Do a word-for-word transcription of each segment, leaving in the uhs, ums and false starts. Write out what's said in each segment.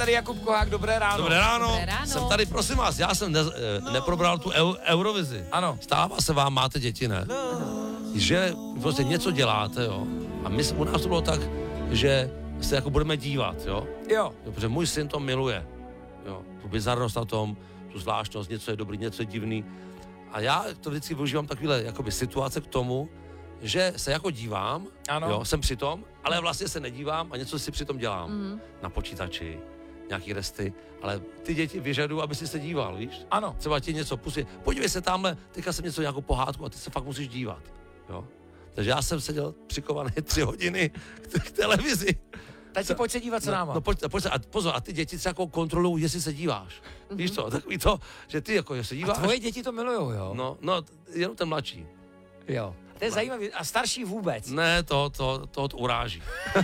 tady Jakub Kohák, dobré ráno. Dobré ráno. Dobré ráno. Jsem tady, prosím vás, já jsem ne, neprobral tu eu, Eurovizi. Ano. Stává se vám, máte děti, ne? Že prostě něco děláte, jo. A my, u nás to bylo tak, že se jako budeme dívat, jo. Jo. jo protože můj syn to miluje, jo. Tu bizarnost na tom, tu zvláštnost, něco je dobrý, něco je divný. A já to vždycky využívám takovéhle jakoby situace k tomu, že se jako dívám, Ano. jo, jsem přitom, ale vlastně se nedívám a něco si přitom dělám. Mm. Na počítači, nějaký resty, ale ty děti vyžadují, aby si se díval, víš? Ano. Třeba ti něco pustí. Podívej se tamhle, teďka jsem něco nějakou pohádku a ty se fakt musíš dívat, jo? Takže já jsem seděl přikovaný tři hodiny k, k televizi. Tati, pojď se dívat, co náma. No, no pojď, pojď se, a pozor, a ty děti třeba jako kontrolují, jestli se díváš. Mm-hmm. Víš co, takový to, že ty jako, jestli se díváš. A tvoje děti to milujou, jo? No, no, jenom ten mladší. Jo. To je zajímavý. A starší vůbec? Ne, to, to, to, to uráží.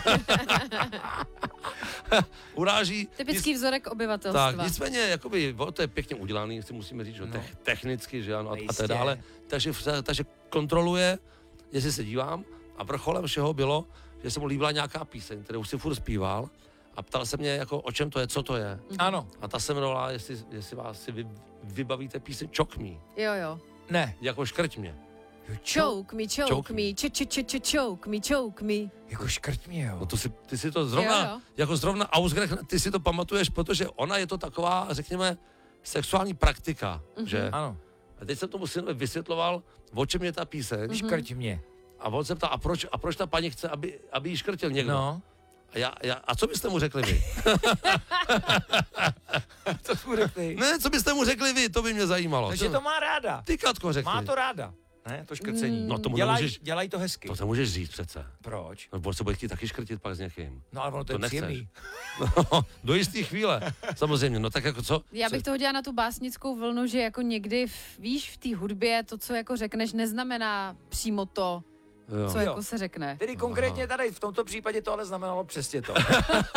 uráží. Typický vzorek obyvatelstva. Tak, nicméně, jakoby, to je pěkně udělaný, si musíme říct, že No. te- technicky, že ano, a, a Jistě. tak dále. Takže, takže kontroluje, jestli se dívám, a vrcholem všeho bylo, že se mu líbila nějaká píseň, kterou si furt zpíval, a ptal se mě, jako, o čem to je, co to je. Ano. A ta se jmenovala, jestli, jestli vás si vy, vybavíte píseň Choke Me, Jo, jo. Ne. jako škrť mě. Choke me, choke, Choke me, č, č, č, č, choke me, choke me. Jako škrt mě, jo. No to si, ty si to zrovna, Jo, jo. jako zrovna ausgerechnet, ty si to pamatuješ, protože ona je to taková, řekněme, sexuální praktika, mm-hmm. že? Ano. A teď jsem tomu synovi vysvětloval, o čem je ta píseň. Mhm. Škrt mě. A on se ptal, a proč, a proč ta paní chce, aby, aby jí škrtil někdo? No. A, já, já, a co byste mu řekli vy? Co jsi mu řekli? Ne, co byste mu řekli vy, to by mě zajímalo. Takže to má ráda. Ty, Katko, řekni. Má to ráda. Ne, to škrcení. No, tomu dělaj, nemůžeš, dělaj to hezky. to se můžeš říct přece. Proč? No, on se bude chtít taky škrtit pak s někým. No ale ono to, To je nechceš. příjemný. No, do jisté chvíle, samozřejmě. No tak jako co? Já bych to hodila na tu básnickou vlnu, že jako někdy, v, víš, v té hudbě to, co jako řekneš, neznamená přímo to, Jo. co Jo. jako se řekne. Tedy konkrétně tady v tomto případě to ale znamenalo přesně to.